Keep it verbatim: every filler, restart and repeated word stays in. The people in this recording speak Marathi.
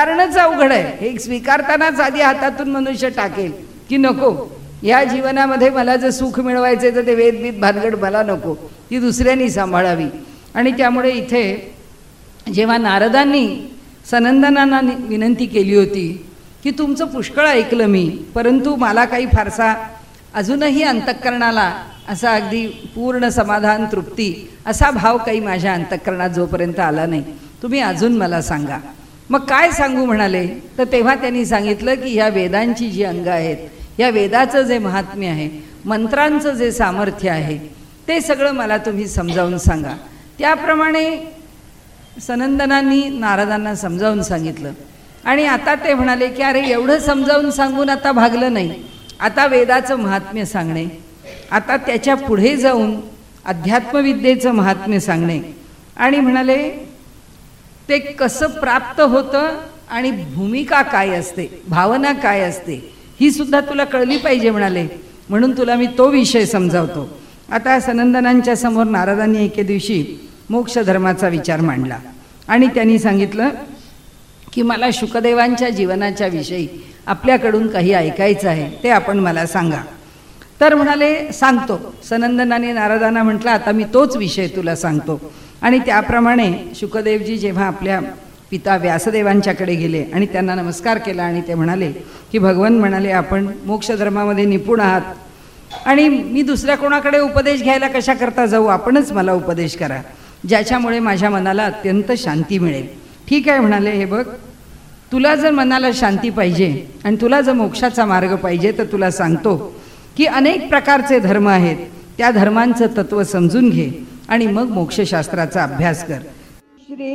स्वीकारणंच अवघड आहे. हे स्वीकारतानाच आधी हातातून मनुष्य टाकेल की नको, या जीवनामध्ये मला जर सुख मिळवायचे तर ते वेदबीत भानगड मला नको, ती दुसऱ्यांनी सांभाळावी. आणि त्यामुळे इथे जेव्हा नारदांनी सनंदनांना विनंती केली होती की तुमचं पुष्कळ ऐकलं मी, परंतु मला काही फारसा अजूनही अंतःकरणाला असा अगदी पूर्ण समाधान तृप्ती असा भाव काही माझ्या अंतःकरणात जोपर्यंत आला नाही, तुम्ही अजून मला सांगा. मग काय सांगू म्हणाले, तर तेव्हा त्यांनी सांगितलं की ह्या वेदांची जी अंग आहेत, या वेदाचं जे महात्म्य आहे, मंत्रांचं जे सामर्थ्य आहे, ते सगळं मला तुम्ही समजावून सांगा. त्याप्रमाणे सनंदनांनी नारदांना समजावून सांगितलं. आणि आता ते म्हणाले की अरे एवढं समजावून सांगून आता भागलं नाही, आता वेदाचं महात्म्य सांगणे, आता त्याच्या पुढे जाऊन अध्यात्मविद्येचं महात्म्य सांगणे. आणि म्हणाले ते कसं प्राप्त होतं आणि भूमिका काय असते, भावना काय असते, ही सुद्धा तुला कळली पाहिजे म्हणाले, म्हणून तुला मी तो विषय समजावतो. आता सनंदनांच्या समोर नारदांनी एके दिवशी मोक्ष धर्माचा विचार मांडला आणि त्यांनी सांगितलं की मला शुकदेवांच्या जीवनाच्या विषयी आपल्याकडून काही ऐकायचं आहे, ते आपण मला सांगा. तर म्हणाले सांगतो. सनंदनाने नारदांना म्हटलं आता मी तोच विषय तुला सांगतो. आणि त्याप्रमाणे शुकदेवजी जेव्हा आपल्या पिता व्यासदेवांच्याकडे गेले आणि त्यांना नमस्कार केला आणि ते म्हणाले की भगवान म्हणाले आपण मोक्षधर्मामध्ये निपुण आहात आणि मी दुसऱ्या कोणाकडे उपदेश घ्यायला कशा करता जाऊ, आपणच मला उपदेश करा ज्याच्यामुळे माझ्या मनाला अत्यंत शांती मिळेल. ठीक आहे म्हणाले, हे बघ तुला जर मनाला शांती पाहिजे आणि तुला जर मोक्षाचा मार्ग पाहिजे तर तुला सांगतो की अनेक प्रकारचे धर्म आहेत, त्या धर्मांचं तत्त्व समजून घे आणि मग मोक्षशास्त्राचा अभ्यास कर.